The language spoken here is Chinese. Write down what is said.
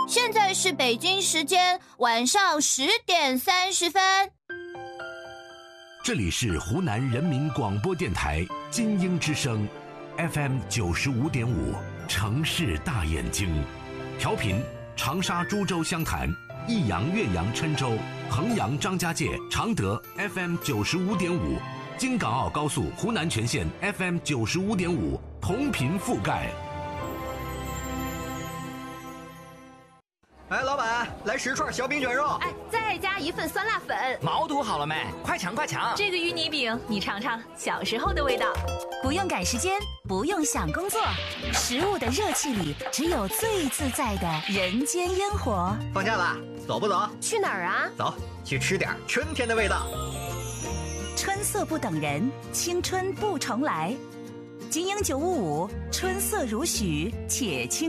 现在是北京时间晚上10:30。 这里是湖南人民广播电台金鹰之声 FM 95.5，城市大眼睛，调频长沙、株洲、湘潭、益阳、岳阳、郴州、衡阳、张家界、常德 FM 95.5，京港澳高速湖南全线 FM 95.5，同频覆盖。 哎，老板，来10串小饼卷肉。 哎，再加1份酸辣粉。 毛肚好了没？快抢快抢！ 这个芋泥饼，你尝尝小时候的味道。 不用赶时间，不用想工作，食物的热气里只有最自在的人间烟火。 放假啦，走不走？ 去哪儿啊？ 走，去吃点春天的味道。 春色不等人，青春不重来。金鹰955，春色如许，且轻。